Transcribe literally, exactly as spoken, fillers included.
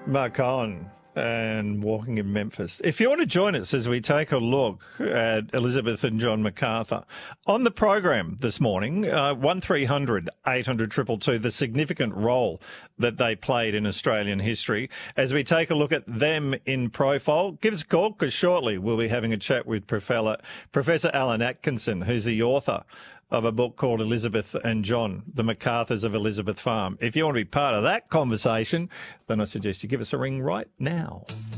Mark Cohen and Walking in Memphis. If you want to join us as we take a look at Elizabeth and John MacArthur on the program this morning, uh, one three hundred eight hundred two two two, the significant role that they played in Australian history. As we take a look at them in profile, give us a call because shortly we'll be having a chat with Professor, Professor Alan Atkinson, who's the author of a book called Elizabeth and John, The MacArthurs of Elizabeth Farm. If you want to be part of that conversation, then I suggest you give us a ring right now.